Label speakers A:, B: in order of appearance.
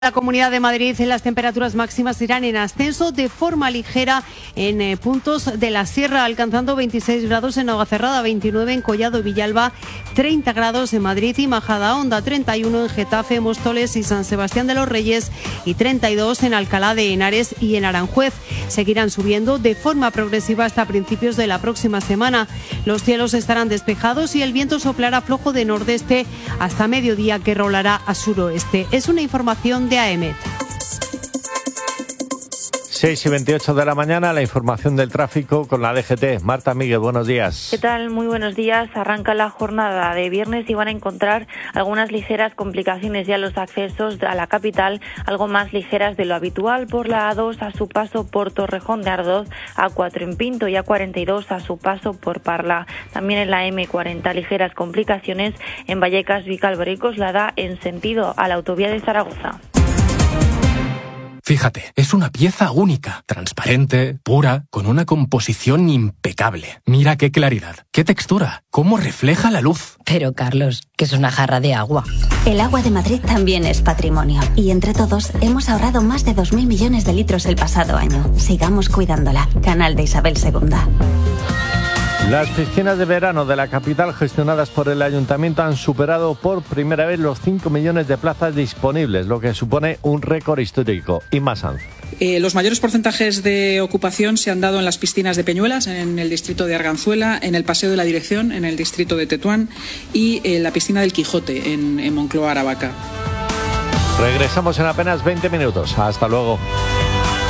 A: La Comunidad de Madrid, las temperaturas máximas irán en ascenso de forma ligera en puntos de la sierra, alcanzando 26 grados en Navacerrada, 29 en Collado y Villalba, 30 grados en Madrid y Majadahonda, 31 en Getafe, Móstoles y San Sebastián de los Reyes y 32 en Alcalá de Henares y en Aranjuez. Seguirán subiendo de forma progresiva hasta principios de la próxima semana. Los cielos estarán despejados y el viento soplará flojo de nordeste hasta mediodía, que rolará a suroeste. Es una información de AEMET.
B: 6:28 de la mañana, la información del tráfico con la DGT. Marta Miguel, buenos días.
C: ¿Qué tal? Muy buenos días. Arranca la jornada de viernes y van a encontrar algunas ligeras complicaciones ya los accesos a la capital, algo más ligeras de lo habitual por la A2 a su paso por Torrejón de Ardoz, A4 en Pinto y A42 a su paso por Parla. También en la M40 ligeras complicaciones en Vallecas, Vicálvaro y Coslada en sentido a la autovía de Zaragoza.
D: Fíjate, es una pieza única, transparente, pura, con una composición impecable. Mira qué claridad, qué textura, cómo refleja la luz.
E: Pero Carlos, que es una jarra de agua.
F: El agua de Madrid también es patrimonio y entre todos hemos ahorrado más de 2.000 millones de litros el pasado año. Sigamos cuidándola. Canal de Isabel II.
B: Las piscinas de verano de la capital gestionadas por el Ayuntamiento han superado por primera vez los 5 millones de plazas disponibles, lo que supone un récord histórico. Inma Sanz.
G: Los mayores porcentajes de ocupación se han dado en las piscinas de Peñuelas, en el distrito de Arganzuela, en el Paseo de la Dirección, en el distrito de Tetuán y en la piscina del Quijote, en Moncloa, Aravaca.
B: Regresamos en apenas 20 minutos. Hasta luego.